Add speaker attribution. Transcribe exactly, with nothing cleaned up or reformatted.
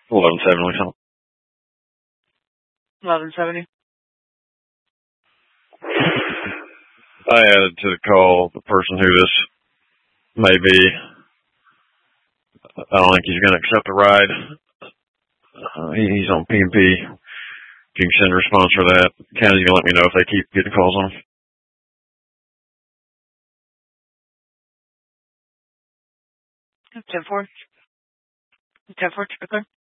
Speaker 1: eleven seventy.
Speaker 2: eleven seventy.
Speaker 1: I added to the call the person who this may be. I don't think he's going to accept a ride. Uh, he, he's on P and P. If you can send a response for that. County's going to let me know if they keep getting calls on him.
Speaker 2: ten four. ten four, typically.